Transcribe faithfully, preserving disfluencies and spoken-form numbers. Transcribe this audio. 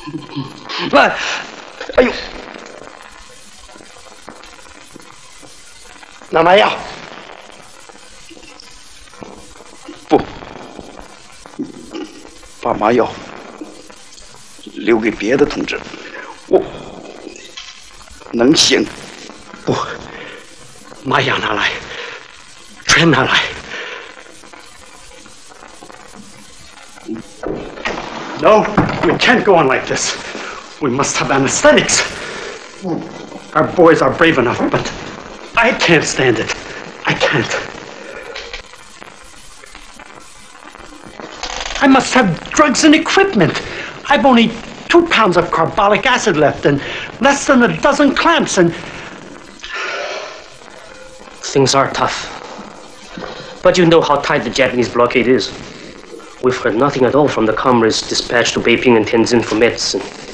哎，哎呦，拿麻药。不，把麻药留给别的同志，我能行。不，麻药拿来，全拿来。No, we can't go on like this. We must have anesthetics. Our boys are brave enough, but I can't stand it. I can't. I must have drugs and equipment. I've only two pounds of carbolic acid left and less than a dozen clamps and... Things are tough. But you know how tight the Japanese blockade is. We've heard nothing at all from the comrades dispatched to Beiping and Tianjin for medicine.